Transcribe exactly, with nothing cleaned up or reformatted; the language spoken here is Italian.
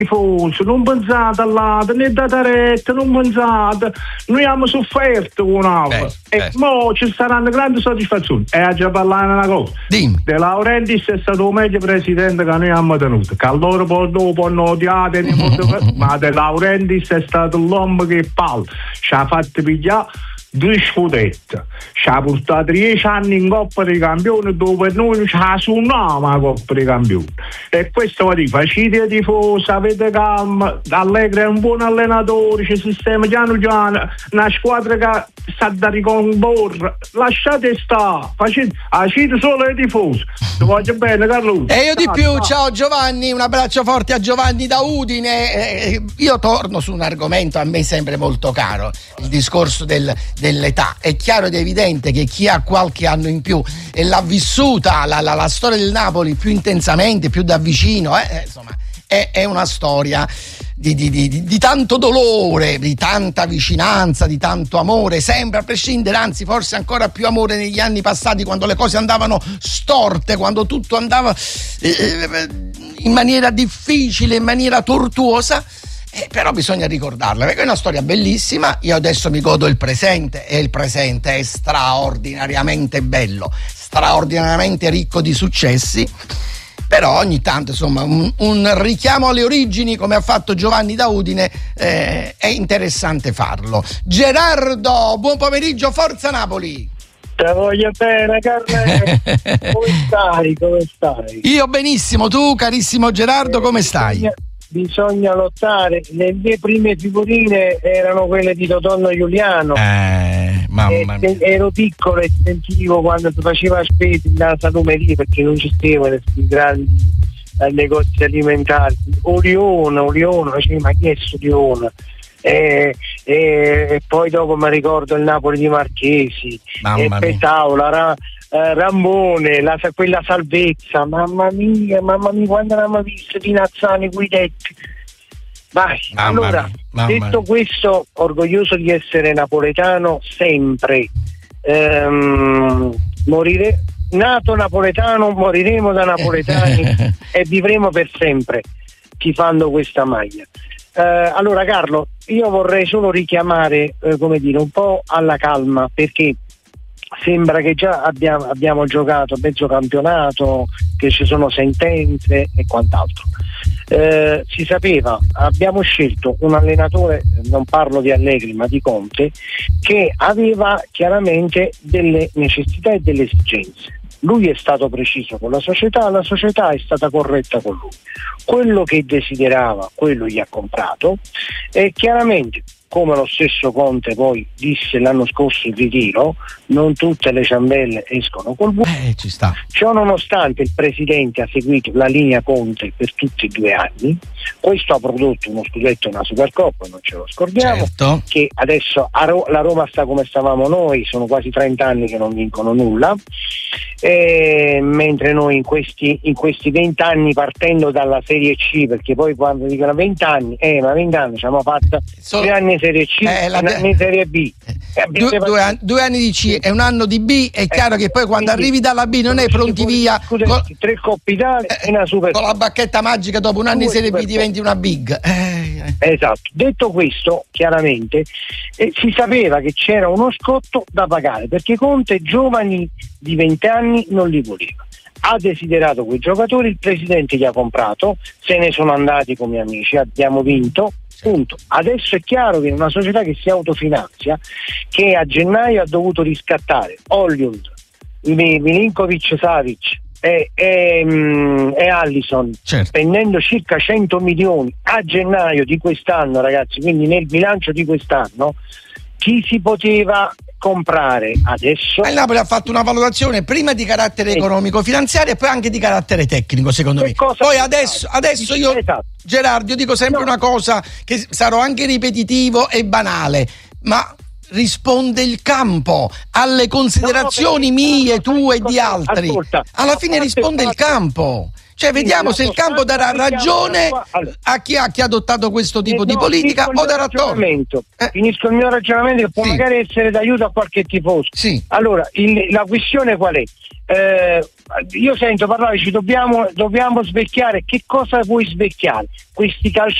tifosi, non pensate all'altro, né date retta, non pensate, noi abbiamo sofferto con Alba e mo ci saranno grandi soddisfazioni. E a già parlare una cosa, Dimmi. De Laurentiis è stato il meglio presidente che noi abbiamo tenuto, che allora poi dopo hanno odiato, ma De Laurentiis è stato l'uomo che palla, ci ha fatto pigliare due scudetti, ci ha portato dieci anni in Coppa dei Campioni dove noi non ci ha suonato la Coppa dei Campioni, e questo va di facite tifosi, avete calma, Allegri è un buon allenatore, ci sistema piano piano, una squadra che sta da ricomporre, lasciate stare, facete, facete solo i tifosi, ti voglio bene Carlo. E io di più, ciao Giovanni, un abbraccio forte a Giovanni da Udine. Eh, io torno su un argomento a me sempre molto caro, il discorso del dell'età. È chiaro ed evidente che chi ha qualche anno in più e l'ha vissuta la, la, la storia del Napoli più intensamente, più da vicino, eh, insomma è, è una storia di, di, di, di tanto dolore, di tanta vicinanza, di tanto amore, sempre a prescindere, anzi forse ancora più amore negli anni passati, quando le cose andavano storte, quando tutto andava eh, in maniera difficile, in maniera tortuosa. Eh, però bisogna ricordarla, perché è una storia bellissima. Io adesso mi godo il presente e il presente è straordinariamente bello, straordinariamente ricco di successi, però ogni tanto insomma un, un richiamo alle origini come ha fatto Giovanni da Udine eh, è interessante farlo. Gerardo, buon pomeriggio, forza Napoli. Te voglio bene Carle. Come stai? Come stai? Io benissimo, tu carissimo Gerardo eh, come stai? Bisogna, bisogna lottare. Le mie prime figurine erano quelle di Totonno Giuliano. Eh, mamma mia. Ero piccolo e sentivo quando si faceva spesa nella salumeria, perché non ci stavano questi grandi eh, negozi alimentari. Olione, Olione, facevi, ma chi è Olione? E, e, e poi dopo mi ricordo il Napoli di Marchesi, e Petaula, Ra, eh, Ramone, la, quella salvezza, mamma mia, mamma mia, quando l'abbiamo visto Pinazzani, Guidetti. Vai, mamma allora, mia, mamma detto mia. Questo, orgoglioso di essere napoletano sempre, ehm, morire, nato napoletano, moriremo da napoletani e vivremo per sempre tifando questa maglia. Eh, allora Carlo, io vorrei solo richiamare eh, come dire un po' alla calma, perché sembra che già abbiamo, abbiamo giocato mezzo campionato, che ci sono sentenze e quant'altro. Eh, si sapeva, abbiamo scelto un allenatore, non parlo di Allegri ma di Conte, che aveva chiaramente delle necessità e delle esigenze. Lui è stato preciso con la società, la società è stata corretta con lui. Quello che desiderava, quello gli ha comprato, e chiaramente, come lo stesso Conte poi disse l'anno scorso in ritiro, non tutte le ciambelle escono col buco. Eh, ci sta. Ciò nonostante il presidente ha seguito la linea Conte per tutti e due anni, questo ha prodotto uno scudetto e una Supercoppa, non ce lo scordiamo, certo. Che adesso a Ro- la Roma sta come stavamo noi, sono quasi trenta anni che non vincono nulla, e mentre noi in questi in questi venti anni, partendo dalla Serie C, perché poi quando dicono venti anni, eh ma venti anni ci abbiamo fatto so- tre anni Serie C e eh, un anno in Serie B. Due, due, anni, due anni di C e un anno di B, è chiaro eh, che poi quando quindi, arrivi dalla B non è pronti via scusa, con, tre Coppe Italia eh, e una Super con la bacchetta magica, dopo un anno di Serie B diventi una big. Eh, eh. Esatto. Detto questo, chiaramente eh, si sapeva che c'era uno scotto da pagare, perché Conte giovani di venti anni non li voleva. Ha desiderato quei giocatori, il presidente li ha comprato, se ne sono andati come amici, abbiamo vinto. Punto. Adesso è chiaro che in una società che si autofinanzia, che a gennaio ha dovuto riscattare Hollywood, Milinkovic, Savic e, e, e Allison, certo, spendendo circa cento milioni a gennaio di quest'anno, ragazzi, quindi nel bilancio di quest'anno, chi si poteva comprare adesso? Il Napoli ha fatto una valutazione prima di carattere economico finanziario e poi anche di carattere tecnico, secondo me. Poi adesso, adesso io esatto. Gerardo, io dico sempre no. una cosa che sarò anche ripetitivo e banale, ma risponde il campo alle considerazioni no, mie, tue e di altri. Ascolta, alla fine risponde il campo. Cioè, vediamo se il campo darà ragione a chi ha, chi ha adottato questo tipo eh, di no, politica o darà torto. Eh. Finisco il mio ragionamento, che può sì. magari essere d'aiuto a qualche tifoso. Sì. Allora, il, la questione qual è? Eh, io sento parlare, ci dobbiamo, dobbiamo svecchiare. Che cosa vuoi svecchiare? Questi calciatori